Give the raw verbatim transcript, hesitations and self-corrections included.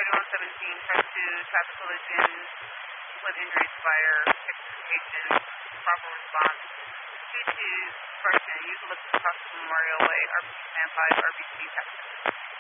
thirty-one seventeen, type two, traffic collision with injuries, fire, extrication, proper response. two two, person, use ellipsis across the Memorial Way, R B C Command five, R B C Texas.